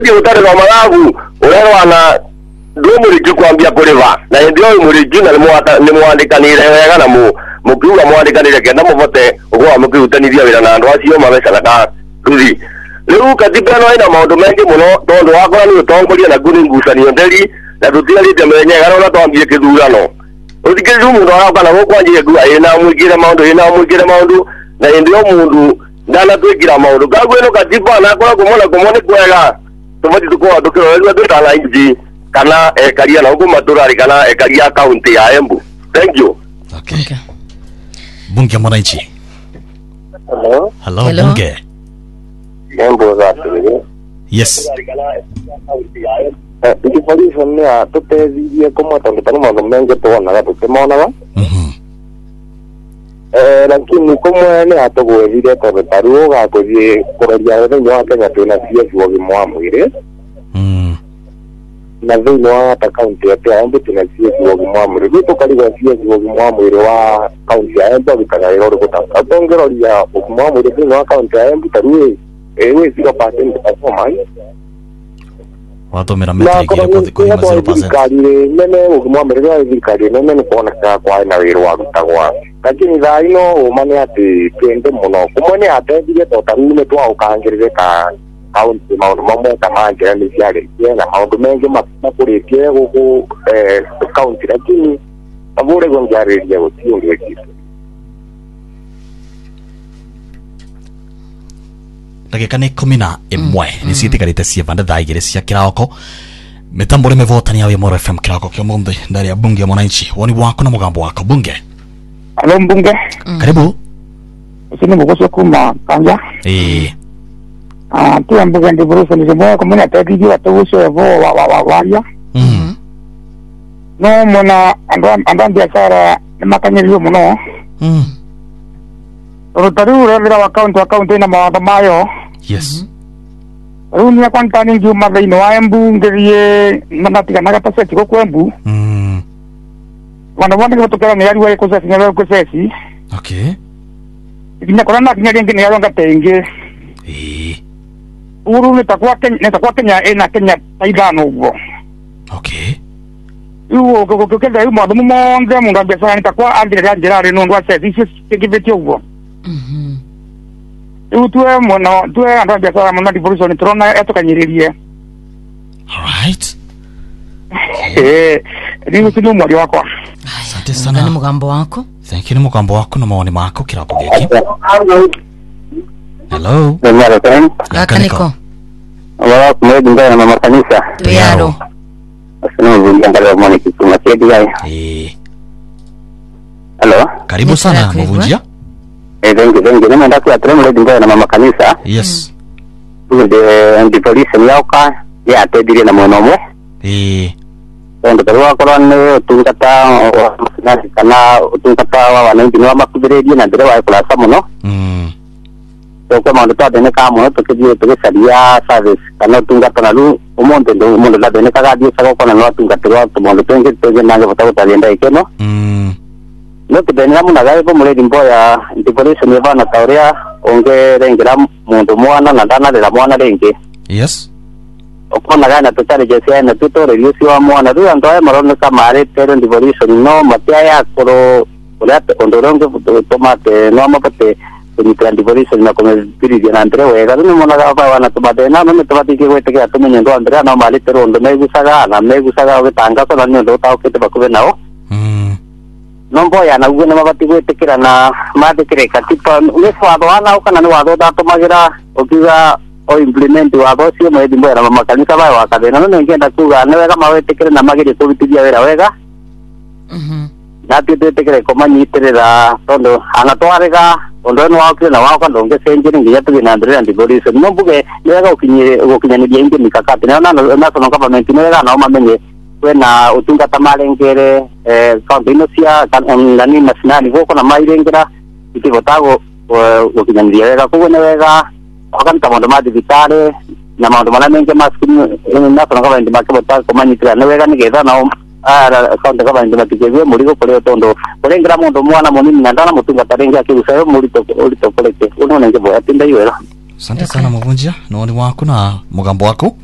ndio utare wa malagu urero ana ndio muri kwambia kuriva na ndio muri na ni mwandikanire wega na mukiuga mwandikanire kenda muvote ugwa mukiutaniria wira na andu acio mabecana ka ruthi riu katiba no ina maundu mengi muno tondu wakora ni utongoria na nguni ngucanio nderi na tutiarite menyega na twambie kithurano uthikiriru mundu aroka na gukwanjie ngua ina mwikire maundu na ndio mundu ndana twikira maundu kagweno katiba na akora kumona ni kwega tumati tukwa tukirorerwa twitana inji kana ekaria na huko maturari kana ekaria county ya Embu. Thank you. Okay. Bunge mwananchi. Hello bunge. Embu zatu. Yes. Polisi ni atutethie kumota nditani maundu mengi tuonaga tukimonaga. Lakini kumwe ni atugwethire tondu taru ugakuthie kuroria thĩinĩ wa Kenya twina CS wa ũgima wa mwĩrĩ. Na thĩinĩ wa kaunti ya Embu twina CS wa ũgima wa mwĩrĩ. Rĩu tũkarigwo CS wa ũgima wa mwĩrĩ wa kaunti ya Embu arutaga wĩra ũrĩkũ ta tũngĩroria ũgima wa mwĩrĩ thĩinĩ wa kaunti ya Embu taru wĩ 0% performance. Watumira metrikire kuthima 0%. Thirikari nene ũgima wa mwĩrĩ wa thirikari nene nĩ kuoneka kwa na wĩra wa rutagwa. Lakini thaino umane ati twende muno kumwe ni atethire totaru ni twaukangirire ka kaunti maundu mamwe tamangira ni ciari na maundu mengi makuritie guku kaunti lakini abure gonjariria gutiunge kitu ndagika ni 11 ni ciitigarite cievanda thaigire cia kiroko mitambure mevotania wa Moro FM kiroko kio munde ndari ya bunge mwananchi woni wako na mugambo wako bunge. Halo mbunge. Karibu. Sini mgoso kuma kanja. Tu mbunge ndi Bruce ni mmoja kwa mwana tatizo watuso evo waria. No mona andan biashara makanyelio muno. Rotari ura wa account na mawatho mayo. Yes. Runi kwanta ni juma thĩinĩ wa Embu ngirie natiganaga ta seti gũkũ Embu. Wana wanda kutoka ni yari wale kusesi nyawe kusesi. Okay. Ikinya korana kinya ringi ni yaronga tenge. Uru nitakuwa Kenya ena Kenya taidano ugo. Okay. Ugo kukenda yumo ndo monde munga biashara nitakuwa andire njirare no ndwa sesi kiveti ugo. Tuwe mwana tuwe ando biashara mwana divorce trona etokanyiririe. All right. Ni sinu mwali wako. Asante sana. Ni mugambo wako. Thank you ni mugambo wako na maoni mako kirako geki. Hello. Kaniko. Wala kumedinga na mama kanisa. Tuyaro. Asante mvunjia mwani kituma kedi gai. Hello. Karibu sana mvunjia. Thank you. Nima ndaki ya tremu medinga na mama kanisa. Yes. Ndi polisi ni yauka ya atedire na mwonomo. Ndo tarua korone utungata wa kana utungata wa wananchi ni wa makubiredia na ndere wa kulasa muno. Kwa maana twatene ka muno tukijie tugicaria service kana utungata na ru umonde ndo umonde la dene ka gadio sako kona no tungatirwa tumonde tenge tenge nange botako talienda ikeno. No tudene na muna gae bomule dimboya ndipolisi ni bana tauria onge rengira mundu mwana na dana de la mwana renge. Yes. Okona gana tutari jesia na tutore yusi wa mwana ru ando ay marone kamare pero devolution no matia ya koro ulate ondoronge tomate no mapate ni devolution na come spiriti na andre wega ni mona ga ba wana tomate na no tomate ke wete ke atumenye ndo andre na mali pero ondo megusaga wetanga ko na ndo tao kete bakube nao no boya na ugo na mabati gwetekera na mathikire katipa ni swado ana ukana ni wado datomagira okiga o implement wa bosi mo edimbo na mama kanisa ba wa kadena no ngenda kuga na wega mawetekere na magire kubitigia wera wega na tutetekere komanyitirira tondo ana twarega ondo no wakire na wako ndonge senjiri ngiya tugina ndire andi polisi no buge wega ukinyaniria ingi mikakati na national government no wega na mamenye kwena utungata malengere kaunti ino cia nani nationali goko na mairengera itibotago ukinyaniria wega kuone wega wakanta maundu ma thibitari na maundu marĩa mengĩ ma national government makĩbota kũmanyitĩrĩra nĩ wega nĩgetha nao county government matikĩgue mũrigo kũrĩ tondũ kũrengera mũndũ mwana mũnini na ndana mũtungata rĩngĩ akĩguca mũritũ kũrĩte ũno nĩ ngĩboya tinda iwera. Asante sana mvunjia na wani wako na mugambo wako.